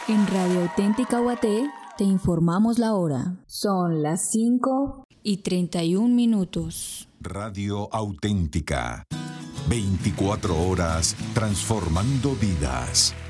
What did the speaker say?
En Radio Auténtica Guaté te informamos la hora. Son las 5:31. Radio Auténtica. 24 horas transformando vidas.